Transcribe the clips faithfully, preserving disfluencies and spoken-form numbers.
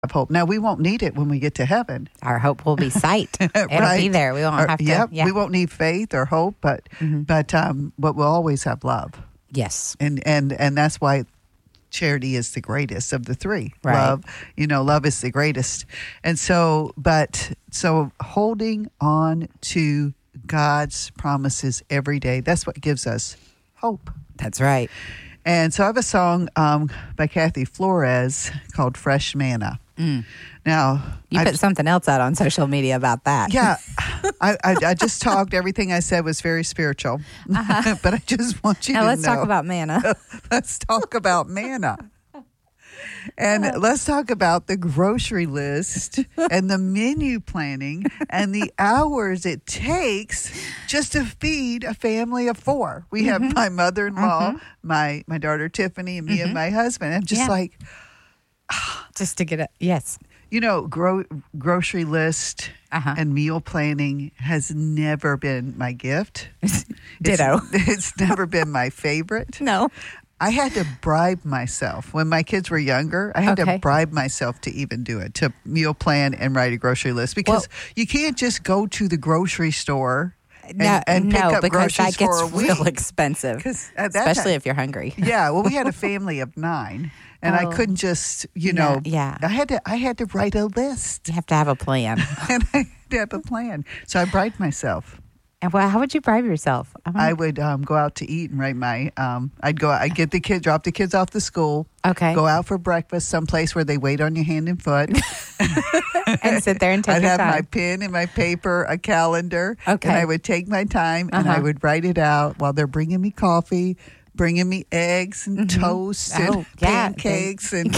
hope. Now, we won't need it when we get to heaven. Our hope will be sight. It'll Right. be there. We won't Or- have to. Yep, yeah. we won't need faith or hope, but Mhm. but um, but we'll always have love, Yes. and and and that's why charity is the greatest of the three. Right. Love, you know, love is the greatest, and so but so holding on to God's promises every day. That's what gives us hope. That's right. And so I have a song um, by Kathy Flores called "Fresh Manna." Mm. Now, You I, put something else out on social media about that. yeah, I, I, I just talked. Everything I said was very spiritual, Uh-huh. but I just want you Now to let's know. talk about manna. let's talk about manna. And let's talk about the grocery list and the menu planning and the hours it takes just to feed a family of four. We have Mm-hmm. my mother-in-law, Mhm. my my daughter Tiffany, and me Mhm. and my husband. I'm just Yeah. like, Just to get it. Yes. you know, gro- grocery list Uh-huh. and meal planning has never been my gift. It's- Ditto. It's, never been my favorite. No. I had to bribe myself when my kids were younger. I had Okay. to bribe myself to even do it, to meal plan and write a grocery list, because you can't just go to the grocery store and, No, and pick no, up because groceries that gets for a week. real expensive, 'Cause at that especially time- if you're hungry. Yeah, well, we had a family of nine, and I Oh. couldn't just, you No, know, yeah. I had to, I had to write a list, You have to have a plan. and I had to have a plan. So I bribed myself. And well, how would you bribe yourself? I I would um, go out to eat and write my. Um, I'd go. I'd get the kid, drop the kids off to school. Okay. Go out for breakfast, someplace where they wait on you hand and foot. And sit there and take I'd your have time. my pen and my paper, a calendar, Okay. and I would take my time and I Uh-huh. would write it out while they're bringing me coffee, bringing me eggs and toast and Oh, yeah, they- pancakes and.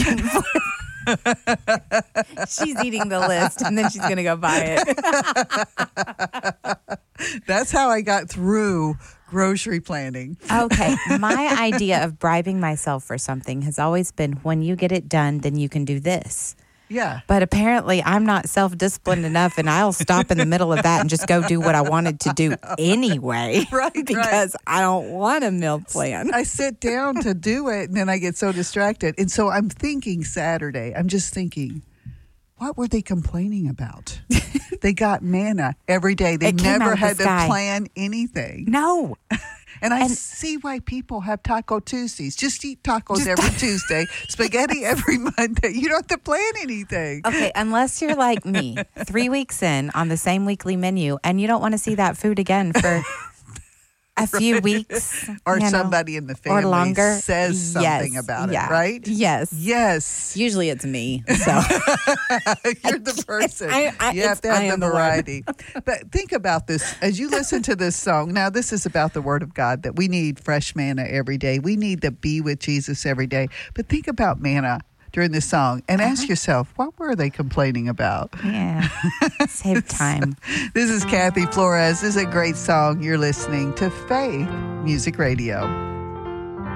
She's eating the list, and then she's going to go buy it. That's how I got through grocery planning. Okay. My idea of bribing myself for something has always been, when you get it done, then you can do this. Yeah. But apparently I'm not self-disciplined enough, and I'll stop in the middle of that and just go do what I wanted to do anyway. Right, Because I don't want a meal plan. I sit down to do it and then I get so distracted. And so I'm thinking Saturday, I'm just thinking, what were they complaining about? They got manna every day. They It came never out of the had to sky. plan anything. No. And I And- see why people have Taco Tuesdays. Just eat tacos every Tuesday, spaghetti every Monday. You don't have to plan anything. Okay, unless you're like me, three weeks in on the same weekly menu, and you don't want to see that food again for a few weeks. Or you know, somebody in the family or longer. says something Yes, about yeah. it, right? Yes. Yes. Usually it's me. So You're the person. I- I- you have it's- to I have am the the one. variety. But think about this as you listen to this song. Now, this is about the Word of God, that we need fresh manna every day. We need to be with Jesus every day. But think about manna during this song and ask yourself, what were they complaining about? yeah, save time. This is Kathy Flores. This is a great song. You're listening to Faith Music Radio.